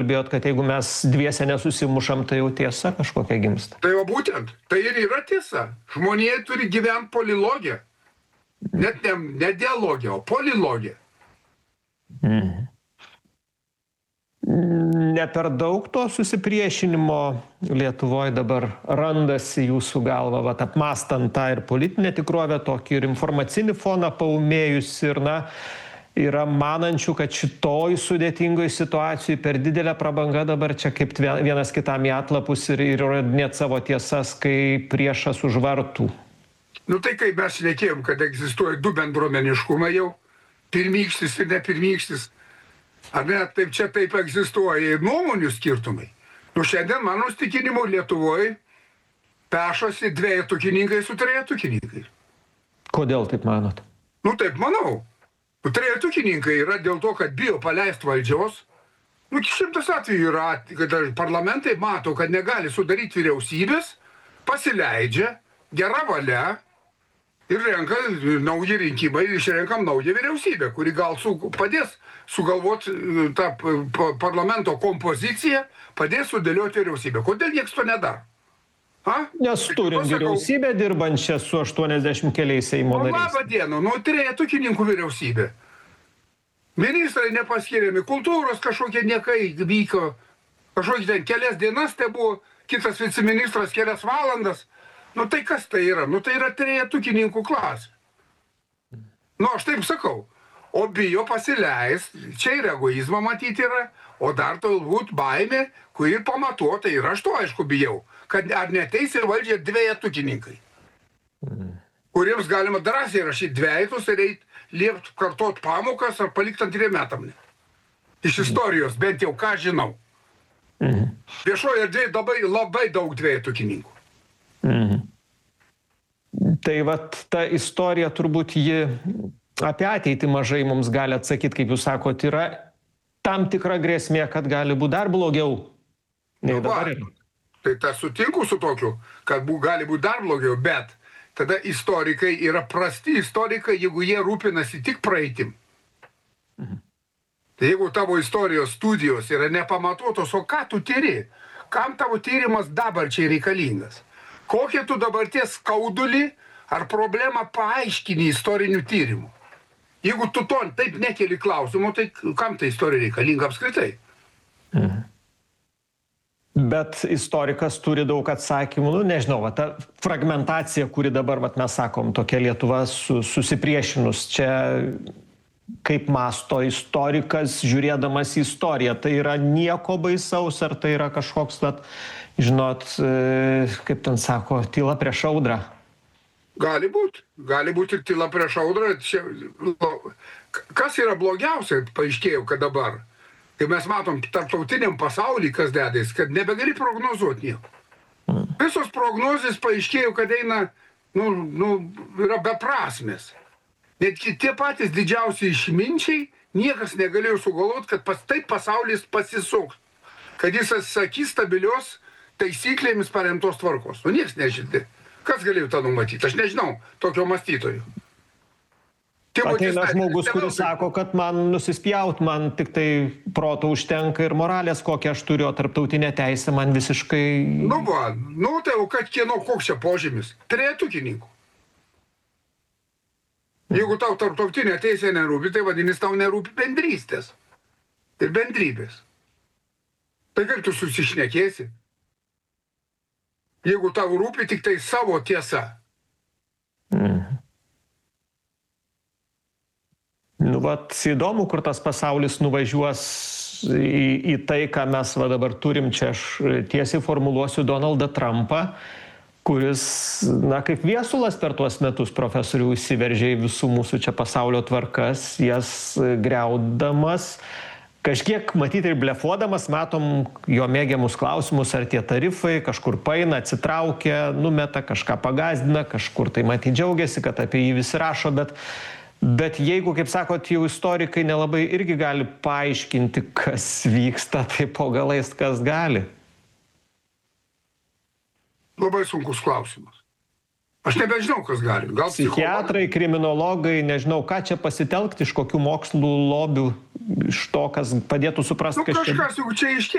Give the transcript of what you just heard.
kalbėjot, kad jeigu mes dviese nesusimušam, tai jau tiesa kažkokia gimsta. Tai va būtent, tai ir yra tiesa. Žmonija turi gyventi polilogiją. Net ne dialogiją, o polilogiją. Ne per daug to susipriešinimo Lietuvoje dabar randasi jūsų galva, vat, apmastant tą ir politinę tikrovę, tokį ir informacinį foną paumėjus ir, na, yra manančių, kad šitoj sudėtingoj situacijoj per didelę prabangą dabar čia kaip vienas kitam į atlapus ir įrodinėt savo tiesas, kai priešas už vartų. Nu tai kaip mes šnekėjom, kad egzistuoja du bendruomeniškumai jau, pirmykštis ir nepirmykštis. Ar ne, taip čia taip egzistuoja ir nuomonių skirtumai. Nu šiandien, mano įsitikinimu, Lietuvoje pešosi dvejetukininkai su trejetukininkai. Kodėl taip manot? Nu taip manau. Trejetukininkai yra dėl to, kad bijo paleisti valdžios. Nu, 100 atvejų yra, kad parlamentai mato, kad negali sudaryti vyriausybės, pasileidžia, gera valia ir renka nauji rinkimai, išrenkam naują vyriausybę, kuri gal padės sugalvoti tą parlamento kompoziciją, padės sudėlioti vyriausybę. Kodėl nieks to nedaro? Nes turim vyriausybę dirbančią su 80 keliais Seimo nariais. Labą dieną, nu trejetukininkų vyriausybė. Ministrai nepaskiriami, kultūros kažkokie niekai vyko, kažkokie ten kelias dienas tai buvo, kitas viceministras kelias valandas. Nu tai kas tai yra? Nu tai yra trejetukininkų klasė. Nu aš taip sakau. O bijo pasileis, čia ir egoizmą matyti yra, o dar turbūt baimė, kuri pamatuota ir aš to aišku bijau, kad ar neteis ir valdžia dvejetukininkai, kuriems galima drąsiai rašyti dvejetus ir liepti kartot pamokas ar palikti antriem metam. Iš istorijos, bent jau ką žinau. Viešoje erdvėje labai daug dvejetukininkų. Tai vat ta istorija turbūt ji apie ateitį mažai mums gali atsakyti, kaip jūs sakot, yra tam tikra grėsmė, kad gali būti dar blogiau nei dabar yra. Tai tas sutinku su tokiu, kad gali būti dar blogiau, bet tada istorikai yra prasti istorikai, jeigu jie rūpinasi tik praeitim. Tai jeigu tavo istorijos studijos yra nepamatuotos, o ką tu tyri? Kam tavo tyrimas dabar čia reikalingas? Kokią tu dabarties skaudulį ar problemą paaiškini istorinių tyrimų? Jeigu tu to taip nekeli klausimų, tai kam ta istorija reikalinga apskritai? Bet istorikas turi daug atsakymų, nu nežinau, va, ta fragmentacija, kuri dabar, vat, mes sakom, tokia Lietuva susipriešinus, čia kaip masto istorikas, žiūrėdamas į istoriją, tai yra nieko baisaus, ar tai yra kažkoks, vat, žinot, kaip ten sako, tyla prieš audrą? Gali būti ir tyla prieš audrą. Kas yra blogiausia, paaiškėjo, kad dabar, kai mes matom tarptautiniam pasaulyje, kas dedais, kad nebegali prognozuoti nieko. Visos prognozės paaiškėjo, kad eina, yra beprasmės. Net tie patys didžiausi išminčiai, niekas negalėjo sugalvoti, kad taip pasaulis pasisuks, kad jis atsisakys stabilios taisyklėmis paremtos tvarkos. Nu, niekas nežinai. Kas galėjo tą numatyti? Aš nežinau tokio mąstytojų. Ateina žmogus, kuris sako, kad man nusispjaut, man tik tai proto užtenka ir moralės, kokią aš turiu, o tarptautinė teisė man visiškai... Tai jau kad koks čia požymis? Trejetukininkų. Jeigu tau tarptautinė teisė nerūpi, tai vadinasi tau nerūpi bendrystės ir bendrybės. Tai kaip tu susišnekėsi? Jeigu tau rūpi tik tai savo tiesa. Nu, vat, įdomu, kur tas pasaulis nuvažiuos į tai, ką mes va dabar turim čia. Aš tiesiai formuluosiu Donaldą Trumpą, kuris, na, kaip viesulas per tuos metus profesorių įsiveržė į visų mūsų čia pasaulio tvarkas, jas griaudamas. Kažkiek matyti ir blefuodamas, matom jo mėgiamus klausimus, ar tie tarifai kažkur paina, atsitraukia, numeta, kažką pagazdina, kažkur tai matyti džiaugiasi, kad apie jį visi rašo, bet jeigu, kaip sakot, jau istorikai nelabai irgi gali paaiškinti, kas vyksta, tai po galais kas gali? Labai sunkus klausimas. Aš nebežinau, kas gali. Gal psichiatrai, kriminologai, nežinau, ką čia pasitelkti, iš kokių mokslų lobių, iš to, kas padėtų suprasti, kažkas jau čia